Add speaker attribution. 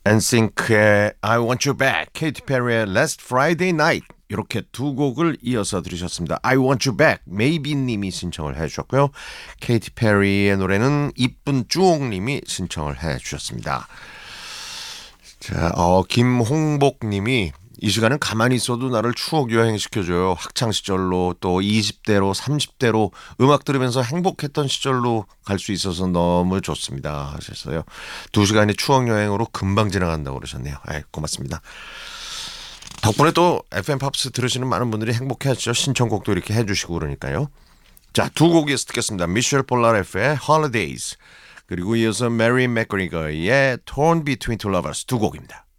Speaker 1: 엔싱크의 I Want You Back, 케이티 페리의 Last Friday Night 이렇게 두 곡을 이어서 들으셨습니다. I Want You Back, Maybe 님이 신청을 해주셨고요. 케이티 페리의 노래는 이쁜 쭈옥님이 신청을 해주셨습니다. 자, 김홍복 님이 이 시간은 가만히 있어도 나를 추억 여행시켜줘요. 학창시절로 또 20대로 30대로 음악 들으면서 행복했던 시절로 갈 수 있어서 너무 좋습니다 하셨어요. 2시간이 추억 여행으로 금방 지나간다고 그러셨네요. 고맙습니다. 덕분에 또 FM 팝스 들으시는 많은 분들이 행복해하시죠. 신청곡도 이렇게 해주시고 그러니까요. 자, 두 곡 이어서 듣겠습니다. 미셸 폴라레프의 Holidays 그리고 이어서 메리 맥그리거의 Torn Between Two Lovers 두 곡입니다.